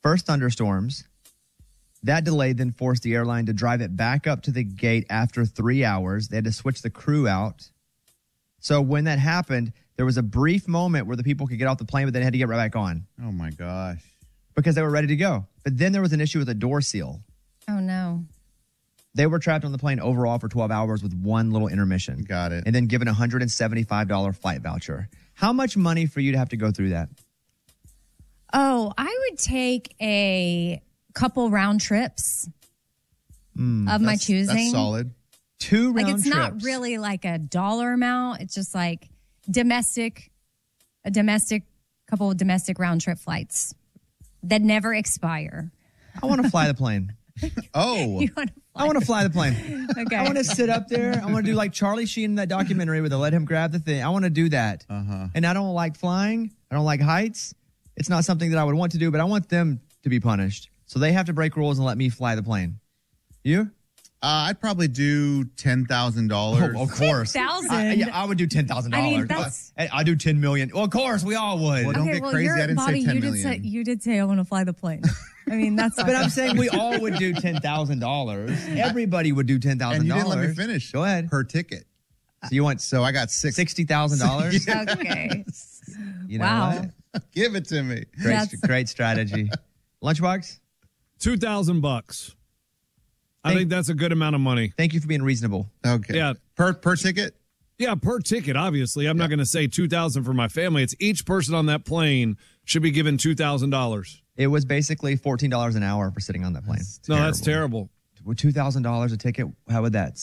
First thunderstorms. That delay then forced the airline to drive it back up to the gate after 3 hours. They had to switch the crew out. So when that happened, there was a brief moment where the people could get off the plane, but then had to get right back on. Oh, my gosh. Because they were ready to go. But then there was an issue with a door seal. Oh, no. They were trapped on the plane overall for 12 hours with one little intermission. Got it. And then given a $175 flight voucher. How much money for you to have to go through that? Oh, I would take a couple round trips of my choosing. That's solid. 2 round trips. It's trips. not really like a dollar amount. It's just like couple of domestic round trip flights that never expire. I want to fly the plane. Oh. I want to fly the plane. Okay. I want to sit up there. I want to do like Charlie Sheen in that documentary where they let him grab the thing. I want to do that. And I don't like flying. I don't like heights. It's not something that I would want to do, but I want them to be punished. So they have to break rules and let me fly the plane. You? I'd probably do $10,000. Oh, of course. $10,000? I would do $10,000. I mean, that's... I do $10 million. Well, of course, we all would. Well, don't get crazy. I didn't say $10 million. You did say I want to fly the plane. I mean, that's... But I'm saying we all would do $10,000. Everybody would do $10,000. And you didn't let me finish. Go ahead. Per ticket. So I got $60,000? Okay. You know wow. what? Give it to me. Great strategy. Lunchbox? $2,000. I think that's a good amount of money. Thank you for being reasonable. Okay. Yeah. Per ticket? Yeah, per ticket, obviously. I'm not going to say $2,000 for my family. It's each person on that plane should be given $2,000. It was basically $14 an hour for sitting on that plane. That's terrible. With $2,000 a ticket, how would that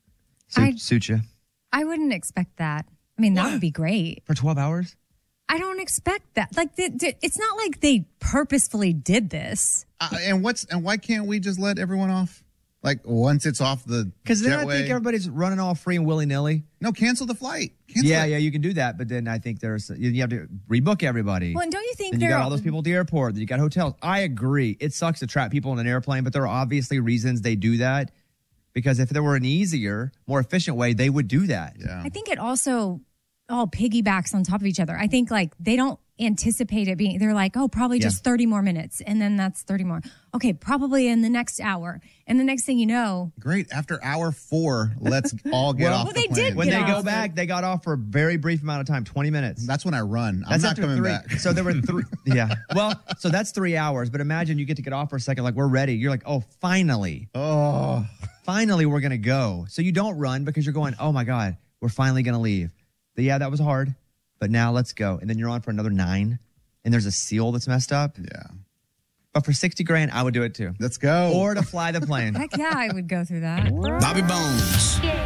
suit you? I wouldn't expect that. I mean, that would be great. For 12 hours? I don't expect that. Like, it's not like they purposefully did this. And why can't we just let everyone off? Like, once it's off the Because then I think everybody's running all free and willy-nilly. No, cancel the flight. Yeah, you can do that. But then I think you have to rebook everybody. Well, and don't you think then you got all those people at the airport. Then you got hotels. I agree. It sucks to trap people on an airplane, but there are obviously reasons they do that. Because if there were an easier, more efficient way, they would do that. Yeah. I think it also all piggybacks on top of each other. I think like they don't anticipate it being, they're like, oh, probably just 30 more minutes. And then that's 30 more. Okay, probably in the next hour. And the next thing you know. Great. After hour 4, let's all get off the plane. When they go back, they got off for a very brief amount of time, 20 minutes. That's when I run. I'm not coming back. So there were 3. Yeah. Well, so that's 3 hours. But imagine you get to get off for a second. Like, we're ready. You're like, oh, finally. Oh. Finally, we're going to go. So you don't run because you're going, oh, my God, we're finally going to leave. But yeah, that was hard. But now let's go. And then you're on for another 9. And there's a seal that's messed up. Yeah. But for $60,000, I would do it too. Let's go. Or to fly the plane. Heck yeah, I would go through that. Bobby Bones.